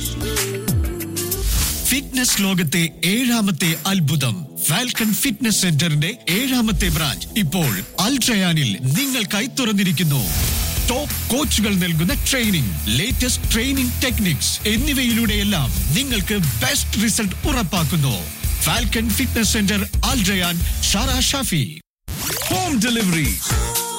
Fitness ലോകത്തെ ഏഴാമത്തെ അത്ഭുതം ഫാൽക്കൺ ഫിറ്റ്നസ് സെന്ററിന്റെ ഏഴാമത്തെ ബ്രാഞ്ച് ഇപ്പോൾ അൽട്രയാനിൽ നിങ്ങൾക്കായി തുറന്നിരിക്കുന്നു. ടോപ്പ് കോച്ചുകൾ നൽകുന്ന ട്രെയിനിങ്, ലേറ്റസ്റ്റ് ട്രെയിനിങ് ടെക്നിക്സ് എന്നിവയിലൂടെയെല്ലാം നിങ്ങൾക്ക് ബെസ്റ്റ് റിസൾട്ട് ഉറപ്പാക്കുന്നു. Falcon fitness centre, അൽട്രയാൻ, ഷാറ Shafi. Home delivery